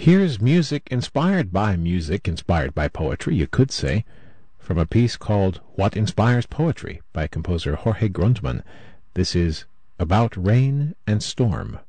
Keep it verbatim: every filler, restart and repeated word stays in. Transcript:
Here's music inspired by music, inspired by poetry, you could say, from a piece called What Inspires Poetry by composer Jorge Grundmann. This is About Rain and Storm.